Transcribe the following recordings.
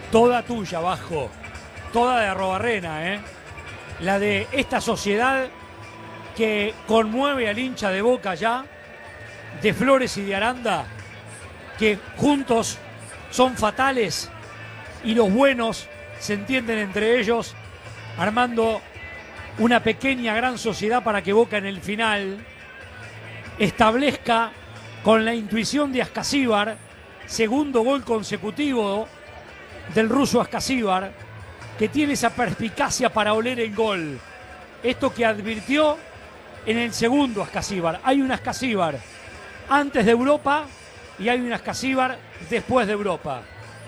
Toda tuya, Vasco. Toda de Arrobarrena, ¿eh? La de esta sociedad que conmueve al hincha de Boca ya, de Flores y de Aranda, que juntos son fatales y los buenos se entienden entre ellos, armando una pequeña gran sociedad para que Boca en el final establezca con la intuición de Ascasíbar, segundo gol consecutivo del ruso Ascasíbar, que tiene esa perspicacia para oler el gol. Esto que advirtió en el segundo Ascasíbar. Hay un Ascasíbar antes de Europa y hay un Ascasíbar después de Europa.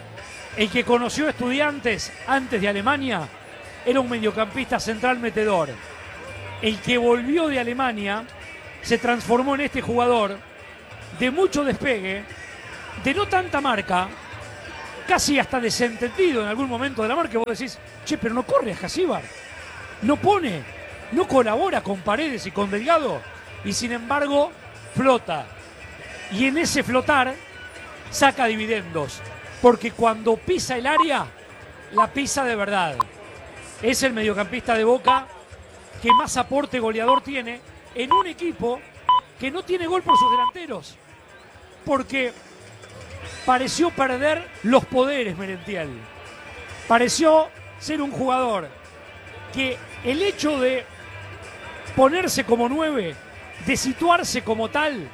El que conoció Estudiantes antes de Alemania era un mediocampista central metedor. El que volvió de Alemania se transformó en este jugador de mucho despegue, de no tanta marca, casi hasta desentendido en algún momento de la marca. Vos decís, che, pero no corre Ascasíbar, no pone, no colabora con Paredes y con Delgado, y sin embargo flota. Y en ese flotar saca dividendos, porque cuando pisa el área, la pisa de verdad. Es el mediocampista de Boca que más aporte goleador tiene en un equipo que no tiene gol por sus delanteros, porque pareció perder los poderes Merentiel. Pareció ser un jugador que el hecho de ponerse como 9, de situarse como tal,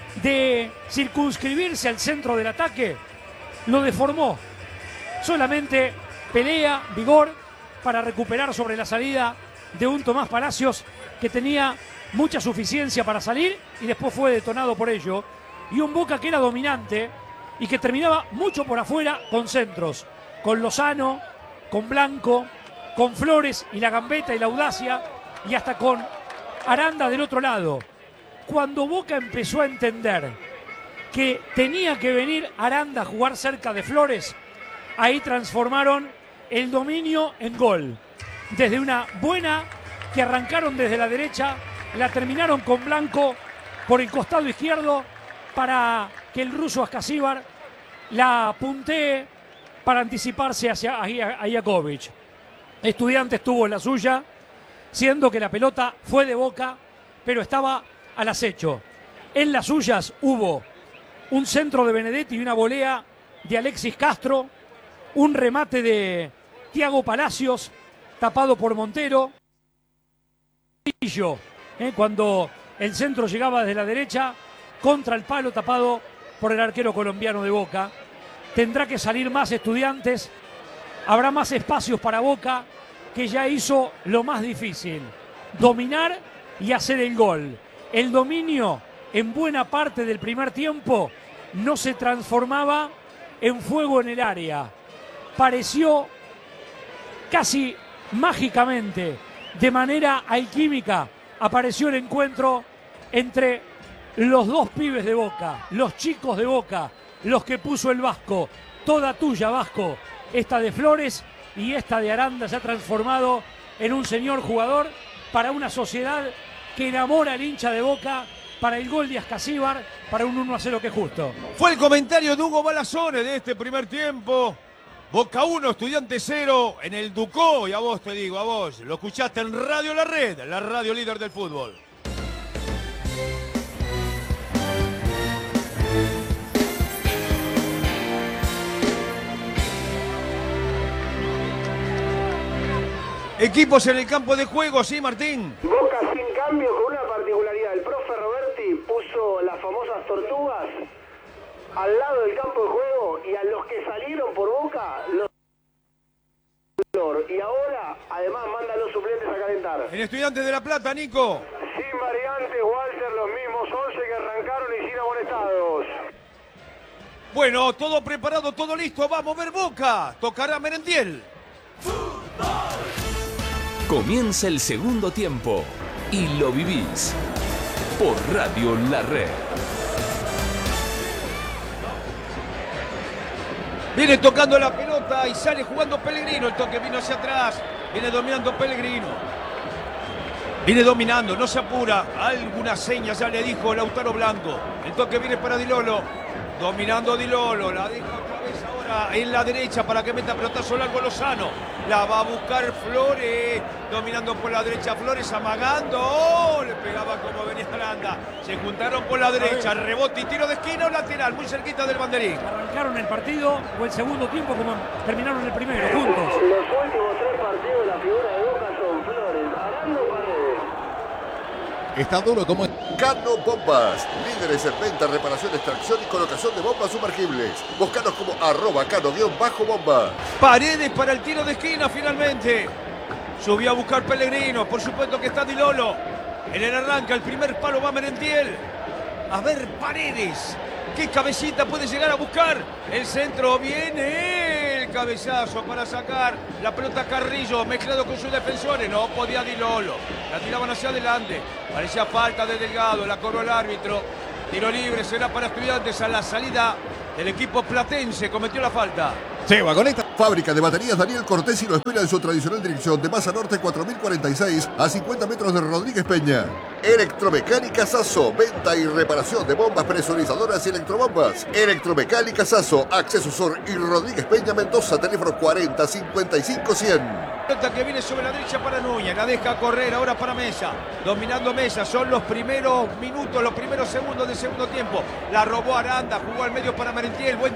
de circunscribirse al centro del ataque, lo deformó. Solamente pelea, vigor, para recuperar sobre la salida de un Tomás Palacios que tenía mucha suficiencia para salir y después fue detonado por ello. Y un Boca que era dominante y que terminaba mucho por afuera con centros, con Lozano, con Blanco, con Flores y la gambeta y la audacia, y hasta con Aranda del otro lado. Cuando Boca empezó a entender que tenía que venir Aranda a jugar cerca de Flores, ahí transformaron el dominio en gol. Desde una buena que arrancaron desde la derecha, la terminaron con Blanco por el costado izquierdo para que el ruso Ascasíbar la puntee para anticiparse hacia a Jakovic. Estudiantes tuvo la suya, siendo que la pelota fue de Boca, pero estaba al acecho. En las suyas hubo un centro de Benedetti y una volea de Alexis Castro, un remate de Thiago Palacios, tapado por Montero. Cuando el centro llegaba desde la derecha, contra el palo, tapado por el arquero colombiano de Boca. Tendrá que salir más Estudiantes, habrá más espacios para Boca, que ya hizo lo más difícil, dominar y hacer el gol. El dominio en buena parte del primer tiempo no se transformaba en fuego en el área. Pareció casi mágicamente, de manera alquímica, apareció el encuentro entre los dos pibes de Boca, los chicos de Boca, los que puso el Vasco. Toda tuya, Vasco. Esta de Flores y esta de Aranda se ha transformado en un señor jugador para una sociedad que enamora al hincha de Boca, para el gol de Ascasíbar, para un 1-0 que es justo. Fue el comentario de Hugo Balazone de este primer tiempo. Boca 1, Estudiantes 0 en el Ducó. Y a vos te digo, a vos, lo escuchaste en Radio La Red, la radio líder del fútbol. Equipos en el campo de juego, sí, Martín. Boca sin cambio con una particularidad. El profe Roberti puso las famosas tortugas al lado del campo de juego y a los que salieron por Boca los... Y ahora, además, manda a los suplentes a calentar. En Estudiantes de La Plata, Nico. Sin variantes, Walter, los mismos 11 que arrancaron y sin amonestados. Bueno, todo preparado, todo listo. Vamos a ver Boca. Tocará Merentiel. Comienza el segundo tiempo y lo vivís por Radio La Red. Viene tocando la pelota y sale jugando Pellegrino. El toque vino hacia atrás. Viene dominando Pellegrino. Viene dominando, no se apura. Alguna seña ya le dijo Lautaro Blanco. El toque viene para Di Lolo. Dominando Di Lolo. La deja otra vez ahora Mesa en la derecha para que meta pelotazo largo Lozano. La va a buscar Flores, dominando por la derecha Flores, amagando. ¡Oh! Le pegaba como venía Aranda. Se juntaron por la derecha, rebote y tiro de esquina o lateral, muy cerquita del banderín. Arrancaron el partido o el segundo tiempo como terminaron el primero, juntos. Los últimos 3 partidos, la figura de Boca son Flores, Aranda y Paredes. Está duro como... Cano Bombas, líderes en venta, reparación, extracción y colocación de bombas sumergibles. Búscanos como @cano_bomba. Paredes para el tiro de esquina finalmente. Subió a buscar Pellegrino, por supuesto que está Di Lolo. En el arranque, el primer palo va Merentiel. A ver, Paredes. ¿Qué cabecita puede llegar a buscar? El centro viene, el cabezazo para sacar la pelota Carrillo, mezclado con sus defensores. No podía Di Lolo. La tiraban hacia adelante. Parecía falta de Delgado, la cobró el árbitro. Tiro libre será para Estudiantes a la salida del equipo platense. Cometió la falta. Se va con esta. Fábrica de baterías Daniel Cortesi lo espera en su tradicional dirección de Maza Norte 4046 a 50 metros de Rodríguez Peña. Electromecánica Sasso, venta y reparación de bombas presurizadoras y electrobombas. Electromecánica Sasso, Acceso Sur y Rodríguez Peña Mendoza, teléfono 40 55 100. Pelota que viene sobre la derecha para Núñez, la deja correr ahora para Mesa, dominando Mesa, son los primeros minutos, los primeros segundos del segundo tiempo. La robó Aranda, jugó al medio para Merentiel, buen